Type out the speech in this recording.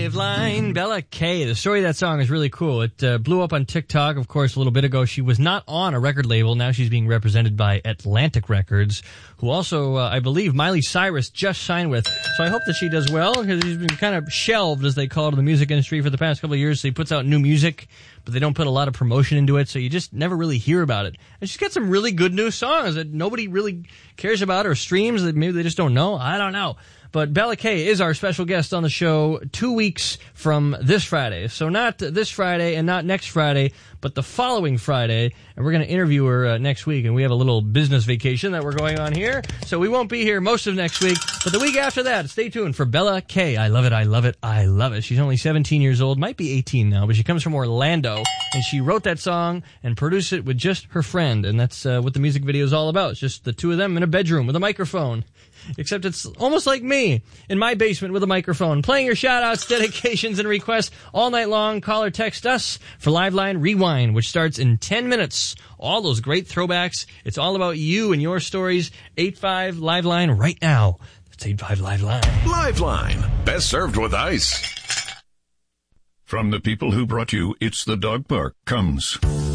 Liveline, Bella K. The story of that song is really cool. It blew up on TikTok, of course, a little bit ago. She was not on a record label. Now she's being represented by Atlantic Records, who also, I believe, Miley Cyrus just signed with. So I hope that she does well, because she's been kind of shelved, as they call it in the music industry, for the past couple of years. So he puts out new music, but they don't put a lot of promotion into it, so you just never really hear about it. And she's got some really good new songs that nobody really cares about or streams, that maybe they just don't know. I don't know. But Bella K is our special guest on the show 2 weeks from this Friday. So not this Friday and not next Friday, but the following Friday. And we're going to interview her next week. And we have a little business vacation that we're going on here. So we won't be here most of next week. But the week after that, stay tuned for Bella K. I love it, I love it, I love it. She's only 17 years old, might be 18 now, but she comes from Orlando. And she wrote that song and produced it with just her friend. And that's what the music video is all about. It's just the two of them in a bedroom with a microphone. Except it's almost like me in my basement with a microphone, playing your shout-outs, dedications, and requests all night long. Call or text us for Liveline Rewind, which starts in 10 minutes. All those great throwbacks. It's all about you and your stories. 85 Liveline right now. That's 85 Liveline. Liveline, best served with ice. From the people who brought you It's the Dog Park comes